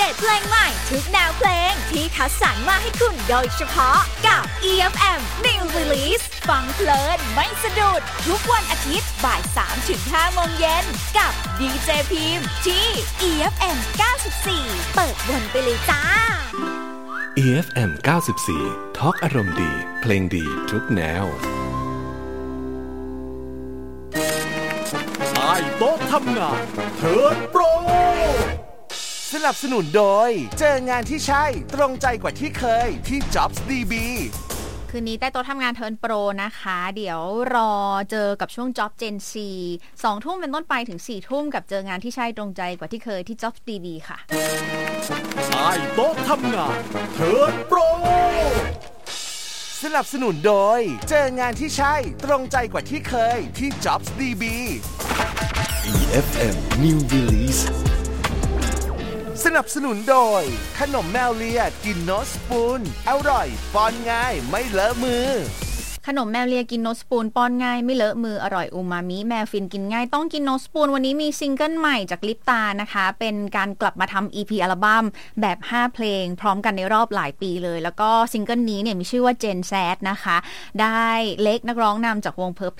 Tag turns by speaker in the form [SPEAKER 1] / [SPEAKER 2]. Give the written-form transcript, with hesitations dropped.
[SPEAKER 1] ตเพลงใหม่ทุกแนวเพลงที่คัดสรรมาให้คุณโดยเฉพาะกับ EFM New Release ฟังเพลินไม่สะดุดทุกวันอาทิตย์บ่าย 3-5 โมงเย็นกับดีเจพิมพ์ที่ EFM 94เปิดวนไปเลยจ้า
[SPEAKER 2] EFM 94ทอล์กอารมณ์ดีเพลงดีทุกแนว
[SPEAKER 3] ใต้โต๊ะทำงานเทิร์นโปรสนับสนุนโดยเจองานที่ใช่ตรงใจกว่าที่เคยที่ Jobs DB
[SPEAKER 4] คืนนี้ใต้โต๊ะทำงานเทิร์นโปรนะคะเดี๋ยวรอเจอกับช่วง Job Gen C 2 ทุ่มเป็นต้นไปถึง 4 ทุ่มกับเจองานที่ใช่ตรงใจกว่าที่เคยที่ Jobs DB ค่ะ
[SPEAKER 3] ใต้โต๊ะทำงานเทิร์นโปรสนับสนุนโดยเจองานที่ใช่ตรงใจกว่าที่เคยที่ Jobs DB
[SPEAKER 2] EFM New Release
[SPEAKER 3] สนับสนุนโดยขนมแมวเลียกินโนสปูนอร่อยป้อนง่ายไม่เลอะมือ
[SPEAKER 4] ขนมแมวเลียกินโนสปูนป้อนง่ายไม่เลอะมืออร่อยอูมามิแมวฟินกินง่ายต้องกินโนสปูนวันนี้มีซิงเกิลใหม่จากลิปตานะคะเป็นการกลับมาทำ EP อัลบั้มแบบ5เพลงพร้อมกันในรอบหลายปีเลยแล้วก็ซิงเกิลนี้เนี่ยมีชื่อว่า Gen Z นะคะได้เล็กนักร้องนำจากวง Purple